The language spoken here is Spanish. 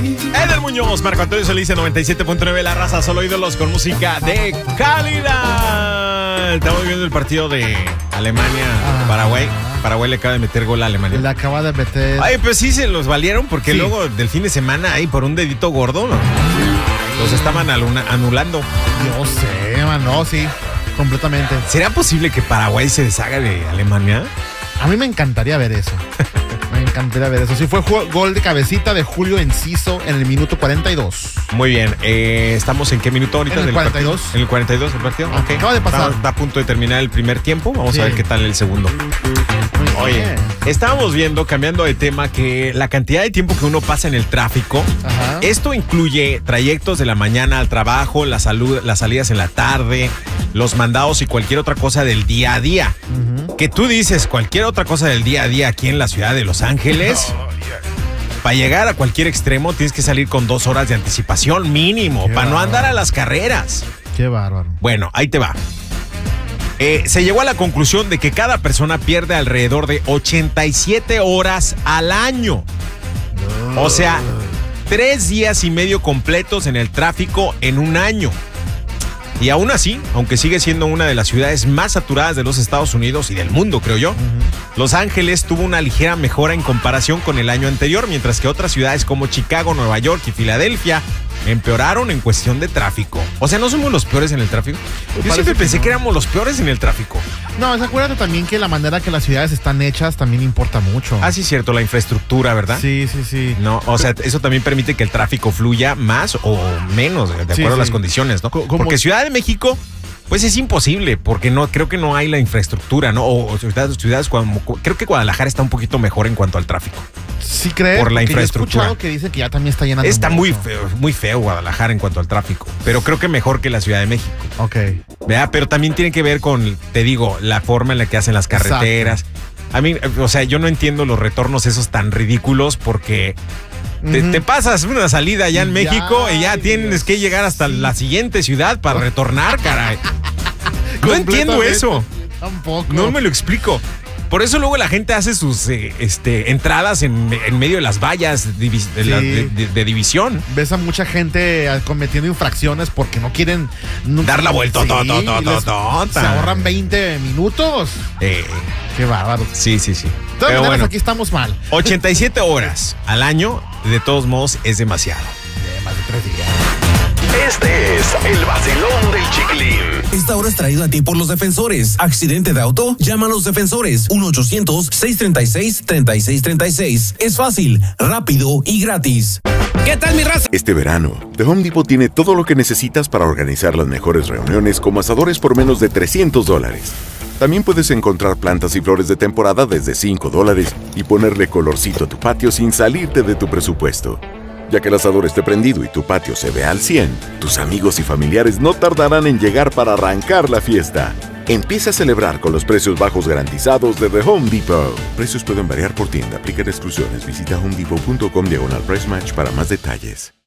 Edel Muñoz, Marco Antonio Solís, 97.9 La Raza, solo ídolos con música de calidad. Estamos viendo el partido de Alemania-Paraguay. Paraguay le acaba de meter gol a Alemania. Le acaba de meter. Ay, pues sí se los valieron porque Sí. luego del fin de semana, ahí por un dedito gordo, ¿no? Los estaban anulando. Yo sé, mano, sí, completamente. ¿Será posible que Paraguay se deshaga de Alemania? A mí me encantaría ver eso. Me encantaría ver eso. Sí, fue gol de cabecita de Julio Enciso en el minuto 42. Muy bien. ¿Estamos en qué minuto ahorita? En el 42. En el 42 el partido. Ah, Ok. acaba de pasar. Está a punto de terminar el primer tiempo. Vamos Sí. a ver qué tal el segundo. Muy Oye, bien. estábamos viendo, cambiando de tema, que la cantidad de tiempo que uno pasa en el tráfico, Ajá. esto incluye trayectos de la mañana al trabajo, las salidas en la tarde, los mandados y cualquier otra cosa del día a día. Que tú dices cualquier otra cosa del día a día aquí en la ciudad de Los Ángeles. Para llegar a cualquier extremo tienes que salir con 2 horas de anticipación mínimo, Qué para no andar bárbaro. a las carreras. Qué bárbaro. Bueno, ahí te va. Se llegó a la conclusión de que cada persona pierde alrededor de 87 horas al año. O sea, 3 días y medio completos en el tráfico en un año. Y aún así, aunque sigue siendo una de las ciudades más saturadas de los Estados Unidos y del mundo, creo yo, Los Ángeles tuvo una ligera mejora en comparación con el año anterior, mientras que otras ciudades como Chicago, Nueva York y Filadelfia empeoraron en cuestión de tráfico. O sea, ¿no somos los peores en el tráfico? Yo Parece siempre que pensé no. que éramos los peores en el tráfico. No, acuérdate también que la manera que las ciudades están hechas también importa mucho. Ah, sí, cierto, la infraestructura, ¿verdad? Sí, sí, sí. No, o sea, eso también permite que el tráfico fluya más o menos, de acuerdo Sí, a las sí. condiciones, ¿no? ¿Cómo? Porque Ciudad de México, pues es imposible, porque no creo que no hay la infraestructura, ¿no? O ciudades como, creo que Guadalajara está un poquito mejor en cuanto al tráfico. Sí, crees. Por la Porque yo he infraestructura. escuchado que dicen que ya también está llenando. Está mucho. muy feo Guadalajara en cuanto al tráfico, pero creo que mejor que la Ciudad de México. Ok. ¿Verdad? Pero también tiene que ver con, te digo, la forma en la que hacen las carreteras. A mí, o sea, yo no entiendo los retornos esos tan ridículos porque te pasas una salida allá en Ya, México y ya tienes Dios. que llegar hasta la siguiente ciudad para retornar, caray. No entiendo Completamente. eso. Tampoco. No me lo explico. Por eso luego la gente hace sus entradas en medio de las vallas de división. Ves a mucha gente cometiendo infracciones porque no quieren Dar la vuelta. Sí, se ahorran 20 minutos. Qué bárbaro. Sí. De todas Pero maneras, bueno, aquí estamos mal. 87 horas al año, de todos modos, es demasiado. De más de 3 días. Este es el vacilón del Chiquilín. Esta hora es traída a ti por los defensores. ¿Accidente de auto? Llama a los defensores. 1-800-636-3636. Es fácil, rápido y gratis. ¿Qué tal, mi raza? Este verano, The Home Depot tiene todo lo que necesitas para organizar las mejores reuniones como asadores por menos de $300. También puedes encontrar plantas y flores de temporada desde $5 y ponerle colorcito a tu patio sin salirte de tu presupuesto. Ya que el asador esté prendido y tu patio se vea al 100, tus amigos y familiares no tardarán en llegar para arrancar la fiesta. Empieza a celebrar con los precios bajos garantizados de The Home Depot. Precios pueden variar por tienda. Aplican exclusiones. Visita homedepot.com/price match para más detalles.